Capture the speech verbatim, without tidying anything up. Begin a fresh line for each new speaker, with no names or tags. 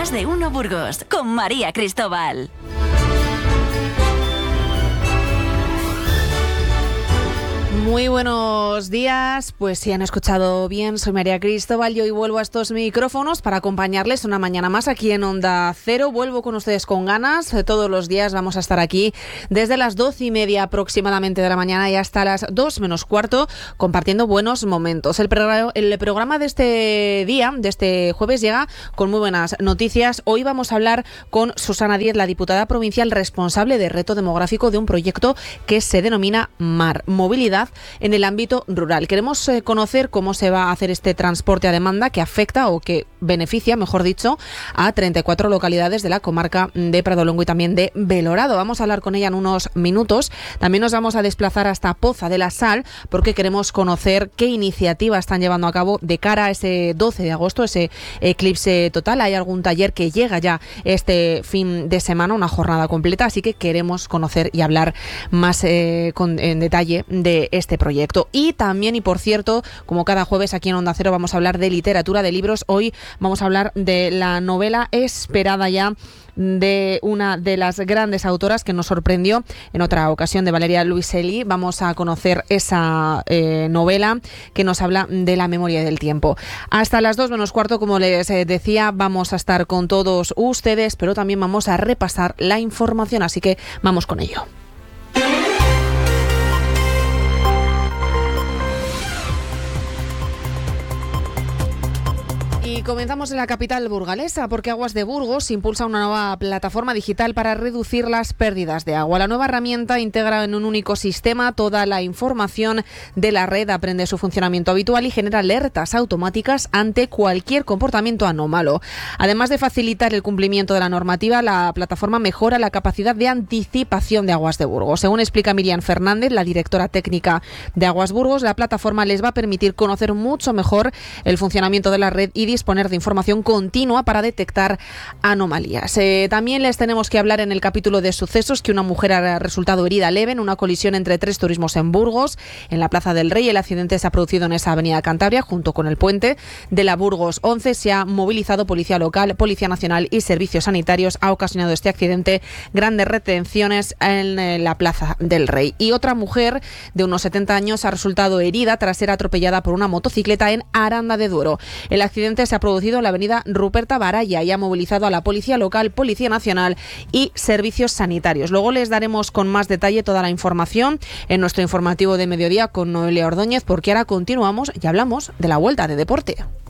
Más de Uno Burgos, con María Cristóbal.
Muy buenos días, pues si han escuchado bien, soy María Cristóbal y hoy vuelvo a estos micrófonos para acompañarles una mañana más aquí en Onda Cero. Vuelvo con ustedes con ganas, todos los días vamos a estar aquí desde las doce y media aproximadamente de la mañana y hasta las dos menos cuarto compartiendo buenos momentos. El, programa, el programa de este día, de este jueves, llega con muy buenas noticias. Hoy vamos a hablar con Susana Díez, la diputada provincial responsable de reto demográfico de un proyecto que se denomina MAR, Movilidad en el ámbito rural. Queremos eh, conocer cómo se va a hacer este transporte a demanda que afecta o que beneficia, mejor dicho, a treinta y cuatro localidades de la comarca de Pradolongo y también de Belorado. Vamos a hablar con ella en unos minutos. También nos vamos a desplazar hasta Poza de la Sal porque queremos conocer qué iniciativas están llevando a cabo de cara a ese doce de agosto, ese eclipse total. Hay algún taller que llega ya este fin de semana, una jornada completa, así que queremos conocer y hablar más eh, con, en detalle de este proyecto. Y también, y por cierto, como cada jueves aquí en Onda Cero vamos a hablar de literatura, de libros. Hoy vamos a hablar de la novela esperada ya de una de las grandes autoras que nos sorprendió en otra ocasión, de Valeria Luiselli. Vamos a conocer esa eh, novela que nos habla de la memoria del tiempo. Hasta las dos menos cuarto, como les eh, decía, vamos a estar con todos ustedes, pero también vamos a repasar la información, así que vamos con ello. Y comenzamos en la capital burgalesa porque Aguas de Burgos impulsa una nueva plataforma digital para reducir las pérdidas de agua. La nueva herramienta integra en un único sistema toda la información de la red, aprende su funcionamiento habitual y genera alertas automáticas ante cualquier comportamiento anómalo. Además de facilitar el cumplimiento de la normativa, la plataforma mejora la capacidad de anticipación de Aguas de Burgos. Según explica Miriam Fernández, la directora técnica de Aguas Burgos, la plataforma les va a permitir conocer mucho mejor el funcionamiento de la red y disponer de información continua para detectar anomalías. Eh, también les tenemos que hablar en el capítulo de sucesos que una mujer ha resultado herida leve en una colisión entre tres turismos en Burgos, en la Plaza del Rey. El accidente se ha producido en esa avenida Cantabria, junto con el puente de la Burgos once. Se ha movilizado policía local, policía nacional y servicios sanitarios. Ha ocasionado este accidente grandes retenciones en eh, la Plaza del Rey. Y otra mujer de unos setenta años ha resultado herida tras ser atropellada por una motocicleta en Aranda de Duero. El accidente se ha producido en la avenida Ruperta Baraya y ha movilizado a la policía local, policía nacional y servicios sanitarios. Luego les daremos con más detalle toda la información en nuestro informativo de mediodía con Noelia Ordóñez, porque ahora continuamos y hablamos de la vuelta de deporte.